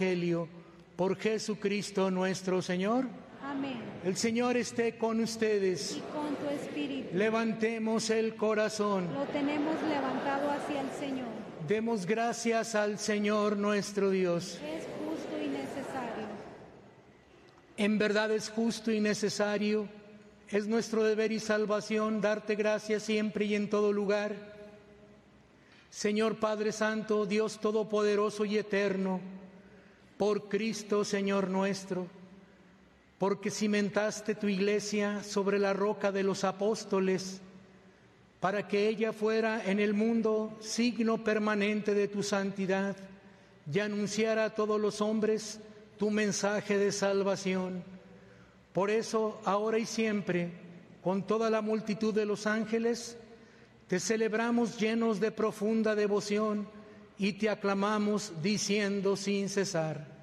Evangelio, por Jesucristo nuestro Señor. Amén. El Señor esté con ustedes. Y con tu espíritu. Levantemos el corazón. Lo tenemos levantado hacia el Señor. Demos gracias al Señor nuestro Dios. Es justo y necesario. En verdad es justo y necesario, es nuestro deber y salvación darte gracias siempre y en todo lugar. Señor Padre Santo, Dios Todopoderoso y Eterno, por Cristo, Señor nuestro, porque cimentaste tu iglesia sobre la roca de los apóstoles, para que ella fuera en el mundo signo permanente de tu santidad y anunciara a todos los hombres tu mensaje de salvación. Por eso, ahora y siempre, con toda la multitud de los ángeles, te celebramos llenos de profunda devoción y te aclamamos diciendo sin cesar: